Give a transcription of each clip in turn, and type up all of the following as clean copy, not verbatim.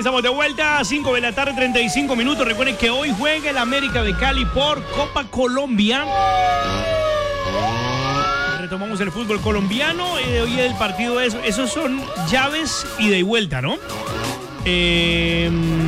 estamos de vuelta, 5 de la tarde, 35 minutos. Recuerden que hoy juega el América de Cali por Copa Colombia. Retomamos el fútbol colombiano. Hoy el partido es... Esos son llaves ida y vuelta, ¿no? Era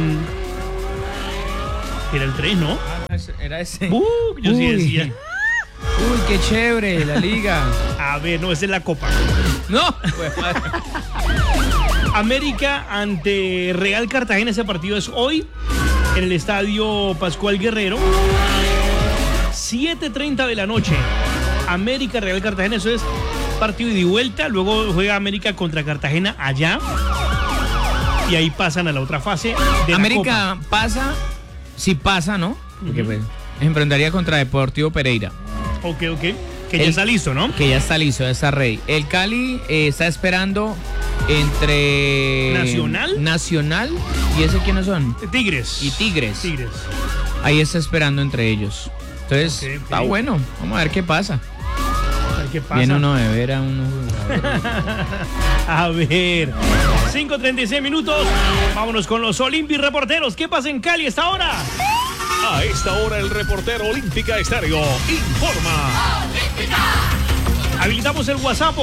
el 3, ¿no? Era ese. Yo sí decía. Uy, qué chévere, la liga. A ver, no, esa es la Copa. No, pues madre. América ante Real Cartagena. Ese partido es hoy en el estadio Pascual Guerrero. 7:30 de la noche. América Real Cartagena. Eso es partido ida y vuelta. Luego juega América contra Cartagena allá. Y ahí pasan a la otra fase de América la Copa. pasa, si pasa, ¿no? Porque pues, enfrentaría contra Deportivo Pereira. Ok. Que ya está listo, ¿no? Que ya está listo, ya está ready. El Cali está esperando entre... Nacional. ¿Y ese quiénes son? Tigres. Y Tigres. Ahí está esperando entre ellos. Entonces, okay. Está bueno. Vamos a ver qué pasa. ¿Qué pasa? Viene uno de ver a uno. A ver, 5:36 minutos. Vámonos con los Olympic reporteros. ¿Qué pasa en Cali a esta hora? A esta hora el reportero Olímpica Estéreo informa. Habilitamos el WhatsApp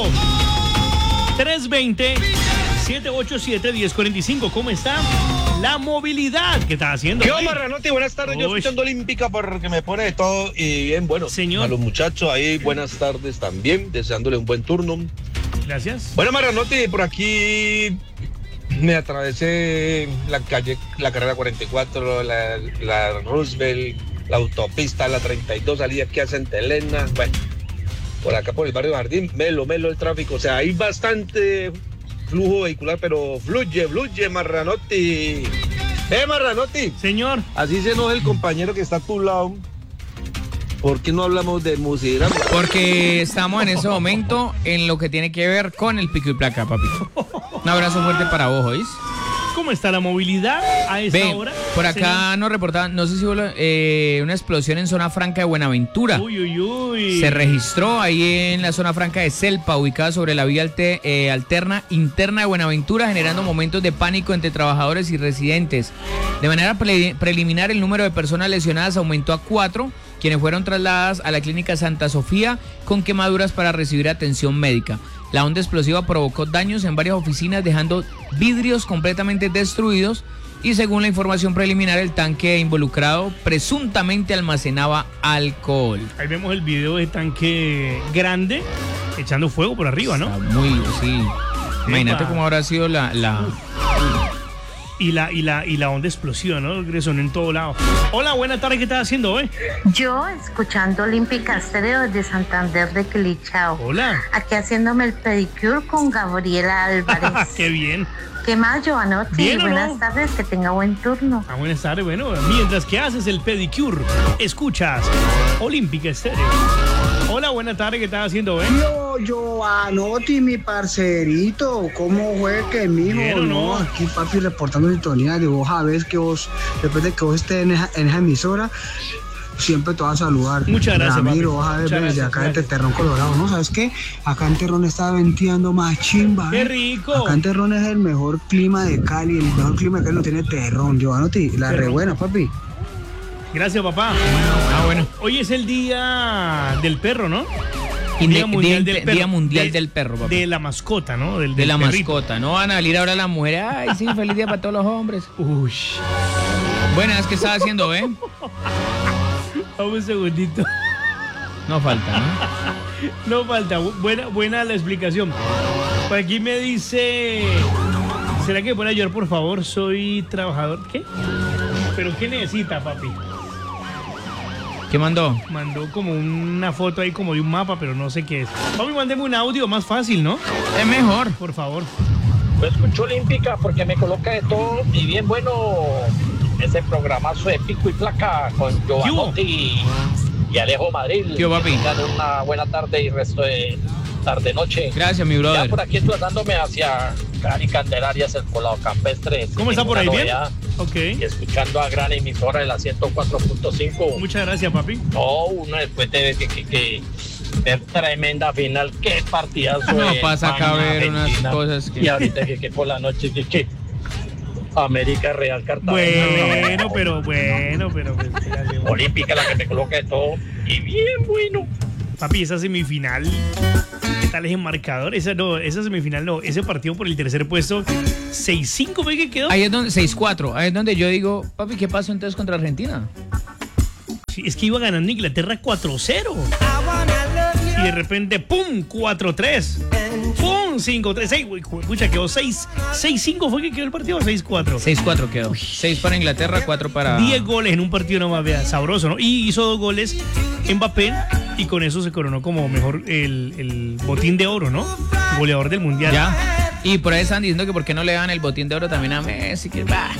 320-787-1045. ¿Cómo está la movilidad? ¿Qué está haciendo? ¿Qué onda, Marranotti? Buenas tardes. Yo escuchando Olímpica porque me pone de todo y bien bueno. Señor. A los muchachos ahí, buenas tardes también, deseándole un buen turno. Gracias. Bueno, Marranotti, por aquí me atravesé la calle, la carrera 44, la Roosevelt, la autopista, la 32, salí aquí a Santa Elena. Bueno, por acá por el barrio Jardín, melo el tráfico. O sea, hay bastante flujo vehicular, pero fluye, Marranotti. Marranotti. Señor. Así se enoja el compañero que está a tu lado. ¿Por qué no hablamos de música? Porque estamos en ese momento en lo que tiene que ver con el pico y placa, papi. Un abrazo fuerte para vos, ¿oís? ¿Cómo está la movilidad a esta hora? Por acá nos reportaban, no sé si hubo una explosión en zona franca de Buenaventura. Uy. Se registró ahí en la zona franca de Celpa, ubicada sobre la vía alterna interna de Buenaventura, generando momentos de pánico entre trabajadores y residentes. De manera preliminar, el número de personas lesionadas aumentó a 4, quienes fueron trasladadas a la clínica Santa Sofía con quemaduras para recibir atención médica. La onda explosiva provocó daños en varias oficinas, dejando vidrios completamente destruidos y, según la información preliminar, el tanque involucrado presuntamente almacenaba alcohol. Ahí vemos el video de tanque grande echando fuego por arriba, ¿no? Sí. Imagínate cómo habrá sido la... Y la onda explosiva, ¿no? Resonó en todo lado. Hola, buenas tardes, ¿qué estás haciendo hoy? Yo escuchando Olímpica Estéreo desde Santander de Quilichao. Hola. Aquí haciéndome el pedicure con Gabriela Álvarez. ¡Qué bien! ¿Qué más, Giovanotti? Bien, buenas tardes, que tenga buen turno. Buenas tardes, bueno, mientras que haces el pedicure, escuchas Olímpica Estéreo. Hola, buenas tardes, ¿qué estás haciendo hoy? Yo, Giovanotti, mi parcerito, ¿cómo fue que mijo? Bien, no, aquí papi reportando sintonía de vos, a ver que vos, después de que vos estés en esa emisora, siempre te vas a saludar. Muchas gracias, Ramiro, vas a ver desde acá de Terrón, Colorado, ¿no? ¿Sabes qué? Acá en Terrón está venteando más chimba. ¡Qué rico! Acá en Terrón es el mejor clima de Cali, el mejor clima de Cali lo tiene Terrón, Giovanotti, la re buena, papi. Gracias, papá. Bueno. Hoy es el día del perro, ¿no? Día Mundial del Perro, papá. De la mascota, ¿no? De la mascota. No van a salir ahora las mujeres. Ay, sí, feliz día para todos los hombres. Uy. Buenas, ¿qué estás haciendo, Vamos un segundito. No falta, ¿no? No falta. Buena la explicación. Por aquí me dice... ¿Será que puede ayudar, por favor? Soy trabajador. ¿Qué? ¿Pero qué necesita, papi? ¿Qué mandó? Mandó como una foto ahí como de un mapa, pero no sé qué es. Papi, mándeme un audio más fácil, ¿no? Es mejor. Por favor. Yo escucho Olímpica porque me coloca de todo y bien bueno ese programazo de pico y placa con Giovanotti y Alejo Madrid. ¿Qué, papi? Tengan una buena tarde y resto de tarde-noche. Gracias, mi brother. Ya por aquí desplazándome hacia Cali Candelaria, el Colado Campestre. ¿Cómo está por ahí? ¿Bien? Ok. Y escuchando a gran emisora de la 104.5. Muchas gracias, papi. No, uno después de ver que es tremenda final. Qué partidazo. No pasa acá a ver unas cosas que... Y ahorita que por la noche que América Real Cartagena. Bueno, pero. Olímpica, la que me coloca de todo. Y bien bueno. Papi, esa semifinal. ¿Qué tal es el marcador? Esa semifinal no. Ese partido por el tercer puesto. 6-5 fue que quedó. Ahí es donde 6-4. Ahí es donde yo digo, papi, ¿qué pasó entonces contra Argentina? Sí, es que iba ganando Inglaterra 4-0. Y de repente, ¡pum! 4-3. ¡Pum! 5-3. Pucha, quedó 6-5 fue que quedó el partido, 6-4. 6-4 quedó. 6 para Inglaterra, 4 para... 10 goles en un partido nomás, vea, sabroso, ¿no? Y hizo 2 goles Mbappé y con eso se coronó como mejor el botín de oro, ¿no? Goleador del Mundial. Ya. Y por ahí están diciendo que por qué no le dan el botín de oro también a Messi. Que, bah.